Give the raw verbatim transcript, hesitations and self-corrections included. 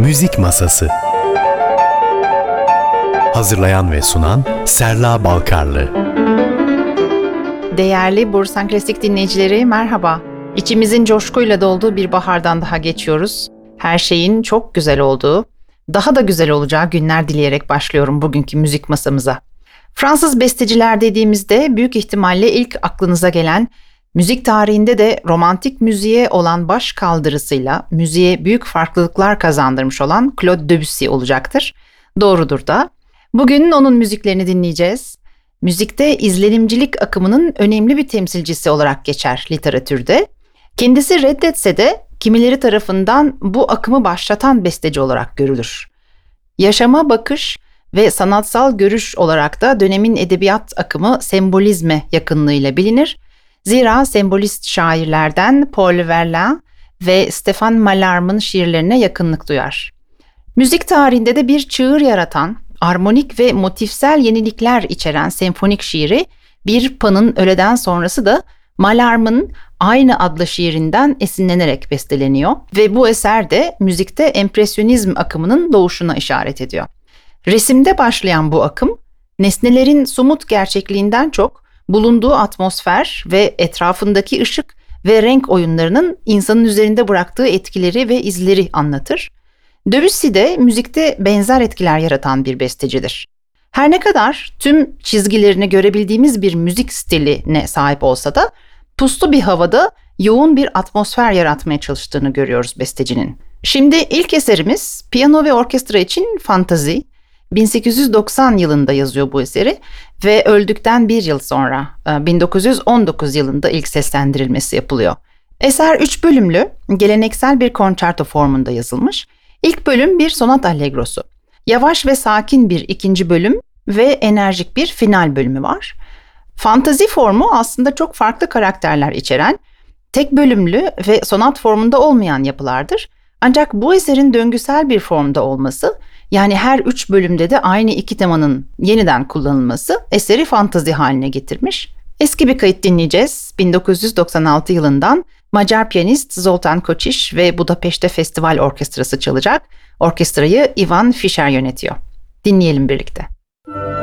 Müzik Masası. Hazırlayan ve sunan Serla Balkarlı. Değerli Borusan Klasik dinleyicileri merhaba. İçimizin coşkuyla dolduğu bir bahardan daha geçiyoruz. Her şeyin çok güzel olduğu, daha da güzel olacağı günler dileyerek başlıyorum bugünkü müzik masamıza. Fransız besteciler dediğimizde büyük ihtimalle ilk aklınıza gelen, müzik tarihinde de romantik müziğe olan baş kaldırısıyla müziğe büyük farklılıklar kazandırmış olan Claude Debussy olacaktır. Doğrudur da. Bugün onun müziklerini dinleyeceğiz. Müzikte izlenimcilik akımının önemli bir temsilcisi olarak geçer literatürde. Kendisi reddetse de kimileri tarafından bu akımı başlatan besteci olarak görülür. Yaşama bakış ve sanatsal görüş olarak da dönemin edebiyat akımı sembolizme yakınlığıyla bilinir. Zira sembolist şairlerden Paul Verlaine ve Stéphane Mallarmé'ın şiirlerine yakınlık duyar. Müzik tarihinde de bir çığır yaratan, armonik ve motifsel yenilikler içeren senfonik şiiri Bir Pan'ın öğleden sonrası da Mallarmé'nin aynı adlı şiirinden esinlenerek besteleniyor ve bu eser de müzikte empresyonizm akımının doğuşuna işaret ediyor. Resimde başlayan bu akım, nesnelerin somut gerçekliğinden çok bulunduğu atmosfer ve etrafındaki ışık ve renk oyunlarının insanın üzerinde bıraktığı etkileri ve izleri anlatır. Debussy de müzikte benzer etkiler yaratan bir bestecidir. Her ne kadar tüm çizgilerini görebildiğimiz bir müzik stiline sahip olsa da puslu bir havada yoğun bir atmosfer yaratmaya çalıştığını görüyoruz bestecinin. Şimdi ilk eserimiz piyano ve orkestra için Fantazi. bin sekiz yüz doksan yılında yazıyor bu eseri ve öldükten bir yıl sonra bin dokuz yüz on dokuz yılında ilk seslendirilmesi yapılıyor. Eser üç bölümlü, geleneksel bir konçerto formunda yazılmış. İlk bölüm bir sonat allegrosu. Yavaş ve sakin bir ikinci bölüm ve enerjik bir final bölümü var. Fantazi formu aslında çok farklı karakterler içeren, tek bölümlü ve sonat formunda olmayan yapılardır. Ancak bu eserin döngüsel bir formda olması, yani her üç bölümde de aynı iki temanın yeniden kullanılması eseri fantazi haline getirmiş. Eski bir kayıt dinleyeceğiz. bin dokuz yüz doksan altı yılından Macar piyanist Zoltán Kocsis ve Budapeşte Festival Orkestrası çalacak. Orkestrayı Ivan Fischer yönetiyor. Dinleyelim birlikte.